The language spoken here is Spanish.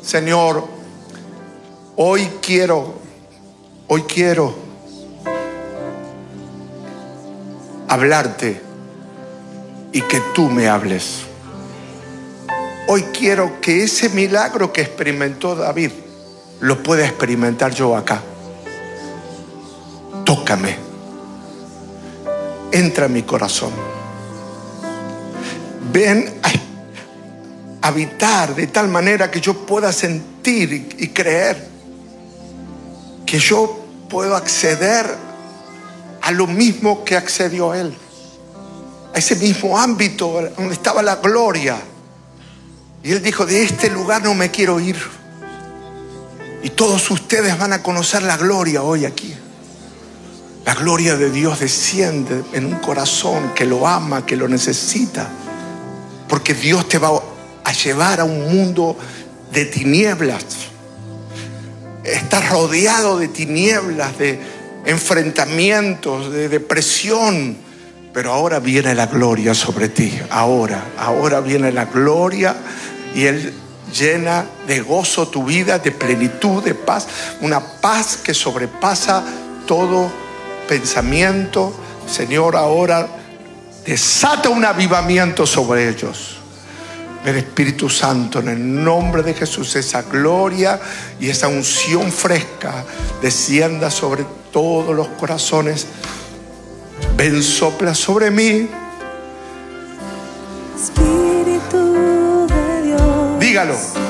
Señor, hoy quiero hablarte y que tú me hables. Hoy quiero que ese milagro que experimentó David lo pueda experimentar yo acá. Tócame, entra en mi corazón, ven a habitar de tal manera que yo pueda sentir y creer que yo puedo acceder a lo mismo que accedió él, a ese mismo ámbito donde estaba la gloria. Y él dijo: de este lugar no me quiero ir. Y todos ustedes van a conocer la gloria hoy aquí. La gloria de Dios desciende en un corazón que lo ama, que lo necesita. Porque Dios te va a llevar a un mundo de tinieblas. Estás rodeado de tinieblas, de enfrentamientos, de depresión. Pero ahora viene la gloria sobre ti. Ahora viene la gloria. Y Él llena de gozo tu vida, de plenitud, de paz. Una paz que sobrepasa todo pensamiento. Señor, ahora desata un avivamiento sobre ellos. El Espíritu Santo, en el nombre de Jesús, esa gloria y esa unción fresca descienda sobre todos los corazones. Ven, sopla sobre mí. Espíritu de Dios. Dígalo.